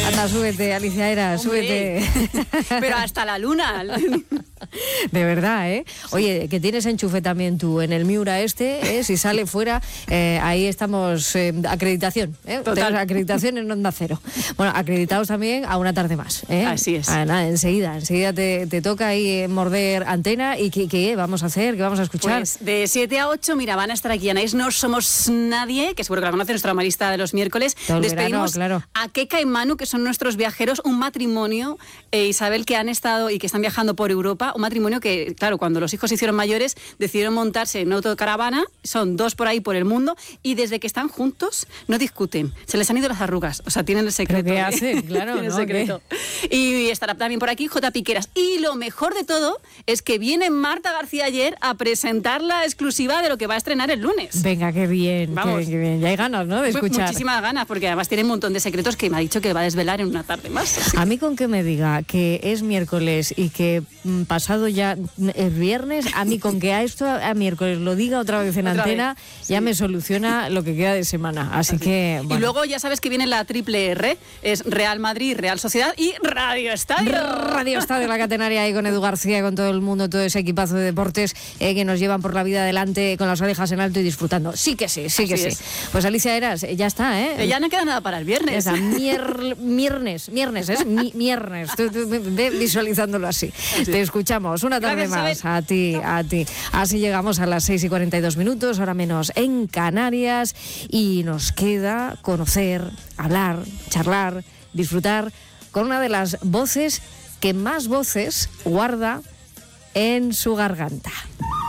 Anda, súbete, Alicia Eras, súbete. Pero hasta la luna. De verdad, ¿eh? Oye, que tienes enchufe también tú en el Miura si sale fuera, ahí estamos, acreditación, Total. Acreditación en Onda Cero. Bueno, acreditados también a una tarde más, ¿eh? Así es. Nada, enseguida te toca ahí morder antena y ¿qué vamos a hacer? ¿Qué vamos a escuchar? Pues de 7 a 8, mira, van a estar aquí Anaís No Somos Nadie, que seguro que la conoce, nuestra humorista de los miércoles. Todo el Despedimos verano, claro. a Keka y Manu, que son nuestros viajeros, un matrimonio, Isabel, que han estado y que están viajando por Europa, un matrimonio que, claro, cuando los hijos se hicieron mayores, decidieron montarse en autocaravana, son 2 por ahí por el mundo, y desde que están juntos no discuten, se les han ido las arrugas, o sea, tienen el secreto. ¿Pero qué hacen? Claro, tienen ¿no? el secreto. Y estará también por aquí J. Piqueras. Y lo mejor de todo es que viene Marta García ayer a presentar la exclusiva de lo que va a estrenar el lunes. Venga, qué bien, Vamos. qué bien. Ya hay ganas, ¿no?, de escuchar. Muchísimas ganas, porque además tiene un montón de secretos que me ha dicho que va a desvelar en una tarde más. A mí con que me diga que es miércoles y que pasado ya es viernes, a mí con que a esto a miércoles lo diga otra vez en Otra antena, vez, ya me soluciona lo que queda de semana. Así que, bueno. Y luego ya sabes que viene la triple R, es Real Madrid, Real Sociedad y Radio Estadio. Radio Estadio, la catenaria ahí con Edu García, con todo el mundo, todo ese equipazo de deportes que nos llevan por la vida adelante con las orejas en alto y disfrutando. Sí que sí. Pues Alicia Eras, ya está, ¿eh? Ya no queda nada para el viernes. Ya está, viernes, es viernes. Tú ve visualizándolo así. Te escuchamos una tarde Gracias, más. A ti. Así llegamos a las 6:42, hora menos en Canarias, y nos queda conocer, hablar, charlar, disfrutar con una de las voces que más voces guarda en su garganta.